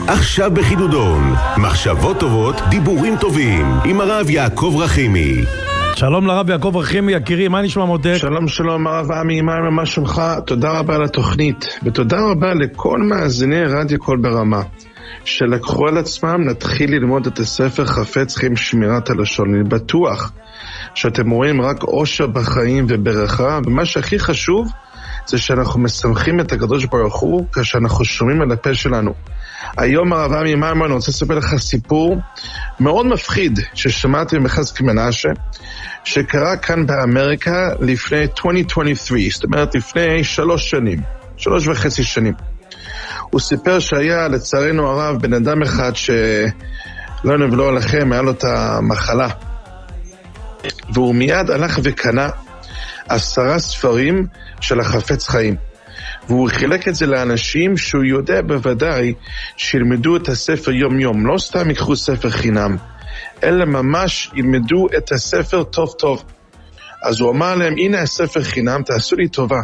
עכשיו בחידודון, מחשבות טובות, דיבורים טובים, עם הרב יעקב רחימי. שלום לרב יעקב רחימי, יקירי, מה נשמע מותק? שלום הרב עמי, מה שלומך? תודה רבה על התוכנית, ותודה רבה לכל מאזיני רדיו קול ברמה, שלקחו על עצמם להתחיל ללמוד את הספר חפץ חיים שמירת הלשון. אני בטוח שאתם רואים רק אושר בחיים וברכה, ומה שהכי חשוב זה שאנחנו משמחים את הקדוש ברוך הוא כאשר אנחנו שומעים על הפה שלנו. היום הרב עמי, אני רוצה לספר לך סיפור מאוד מפחיד ששמעתי ממחזקי מנשה, שקרה כאן באמריקה לפני 2023, זאת אומרת לפני 3.5 שנים. הוא סיפר שהיה לצערנו הרב בן אדם אחד שלא לנו ולא לכם, היה לו את המחלה, והוא מיד הלך וקנה 10 ספרים של החפץ חיים, והוא חילק את זה לאנשים שהוא יודע בוודאי שילמדו את הספר יום יום, לא סתם יקחו ספר חינם, אלא ממש ילמדו את הספר טוב טוב. אז הוא אמר להם, הנה הספר חינם, תעשו לי טובה,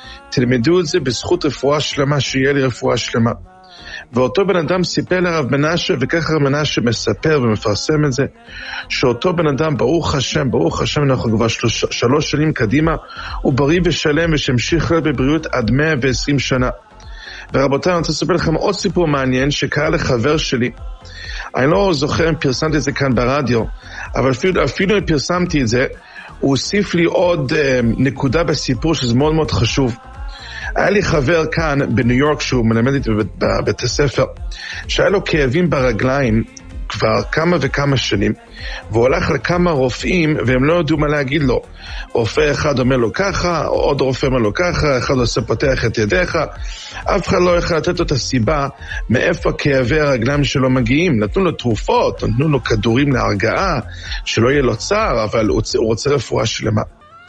תלמדו את זה בזכות רפואה שלמה, שיהיה לי רפואה שלמה. ואותו בן אדם סיפר לרב מנשה, וככה רב מנשה מספר ומפרסם את זה, שאותו בן אדם, ברוך השם, אנחנו כבר 3 שנים קדימה, הוא בריא ושלם ושמשיך להיות בבריאות עד 120 שנה. ורבותיי, אני רוצה לספר לכם עוד סיפור מעניין שקרה לחבר שלי. אני לא זוכר אם פרסמתי את זה כאן ברדיו, אבל אפילו אם פרסמתי את זה, הוא הוסיף לי עוד נקודה בסיפור שזה מאוד מאוד חשוב. היה לי חבר כאן בניו יורק שהוא מלמד איתי בבית הספר, שהיה לו כאבים ברגליים כבר כמה וכמה שנים, והוא הלך לכמה רופאים והם לא ידעו מה להגיד לו. רופא אחד אומר לו ככה, עוד רופא אומר לו ככה, אחד עושה פותח את ידיך, אף אחד לא יכול לתת לו את הסיבה מאיפה כאבי הרגליים שלו מגיעים. נתנו לו תרופות, נתנו לו כדורים להרגעה, שלא יהיה לו צער, אבל הוא רוצה רפואה שלמה.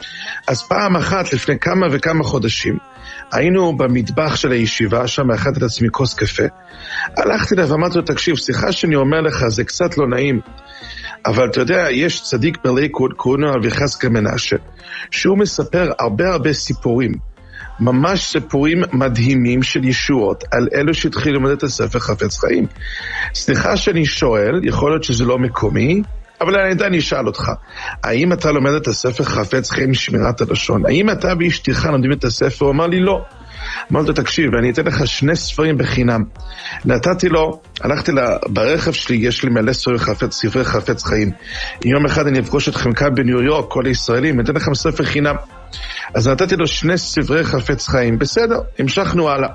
אז פעם אחת לפני כמה וכמה חודשים, היינו במטבח של הישיבה, שם הכנתי את עצמי כוס קפה, הלכתי לה ואמרתי לו, תקשיב, סליחה שאני אומר לך, זה קצת לא נעים, אבל אתה יודע, יש צדיק בליכוד, קוראים לו הרב יחזקאל מנשה, שהוא מספר הרבה סיפורים, ממש סיפורים מדהימים של ישועות, על אלו שהתחילו ללמוד את הספר חפץ חיים. סליחה שאני שואל, יכול להיות שזה לא מקומי, אבל אני אשאל אותך, האם אתה לומד את הספר חפץ חיים שמירת הלשון? האם אתה ואשתך לומדים את הספר? הוא אמר לי לא. אמרתי לו, תקשיב, אני אתן לך 2 ספרים בחינם. נתתי לו, הלכתי ברכב שלי, יש לי מלא ספרי חפץ חיים. יום אחד אני אפגוש אתכם כאן בניו יורק, כל הישראלים, אני אתן לכם ספר חינם. אז נתתי לו 2 ספרי חפץ חיים. בסדר, המשכנו הלאה.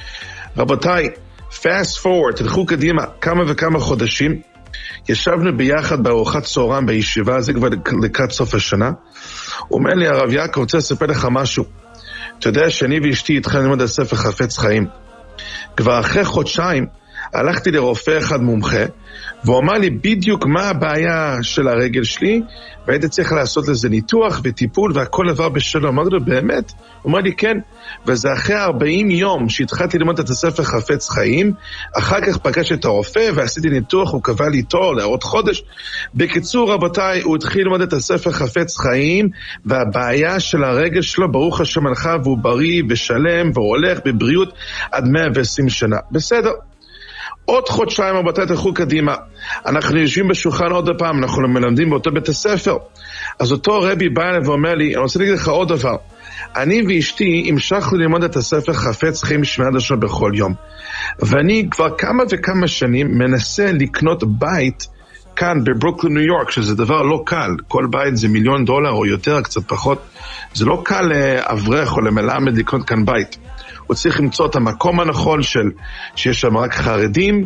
רבותיי, fast forward, תלכו קדימה, כמה וכמה חודשים, ישבנו ביחד בארוחת צהריים בישיבה, זה כבר לקראת סוף השנה. הוא אומר לי, הרב יעקב, רוצה לספר לך משהו. אתה יודע שאני ואשתי התחלנו ללמוד על ספר חפץ חיים. כבר אחרי חודשיים הלכתי לרופא אחד מומחה, והוא אמר לי בדיוק מה הבעיה של הרגל שלי, והייתי צריך לעשות לזה ניתוח וטיפול, והכל עבר בשלום. אמרתי לו, באמת? הוא אומר לי, כן. וזה אחרי 40 יום שהתחלתי ללמוד את הספר חפץ חיים, אחר כך פגשתי את הרופא ועשיתי ניתוח, הוא קבע לי תור לעוד חודש. בקיצור, רבותיי, הוא התחיל ללמוד את הספר חפץ חיים, והבעיה של הרגל שלו, ברוך השם הלכה, והוא בריא ושלם, והוא הולך בבריאות עד 120 שנה. בסדר. עוד חודשיים, רבותיי, תלכו קדימה. אנחנו יושבים בשולחן עוד פעם, אנחנו מלמדים באותו בית הספר. אז אותו רבי בא אליי ואומר לי, אני רוצה להגיד לך עוד דבר. אני ואשתי המשכנו ללמוד את הספר חפץ חיים שמירת הלשון בכל יום. ואני כבר כמה וכמה שנים מנסה לקנות בית כאן בברוקלין, ניו יורק, שזה דבר לא קל. כל בית זה $1,000,000 או יותר, קצת פחות. זה לא קל לאברך או למלמד לקנות כאן בית. הוא צריך למצוא את המקום הנכון שיש שם רק חרדים,